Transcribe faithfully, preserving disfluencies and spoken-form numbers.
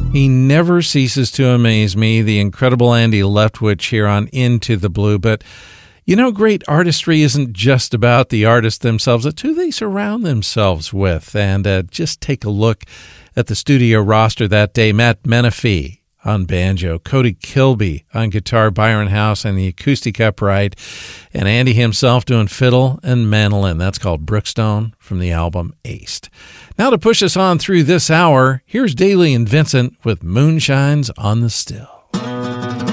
He never ceases to amaze me, the incredible Andy Leftwich here on Into the Blue. But, you know, great artistry isn't just about the artists themselves. It's who they surround themselves with. And uh, just take a look at the studio roster that day. Matt Menefee on banjo, Cody Kilby on guitar, Byron House on the acoustic upright, and Andy himself doing fiddle and mandolin. That's called Brookstone from the album Aced. Now to push us on through this hour, here's Daly and Vincent with Moonshines on the Still.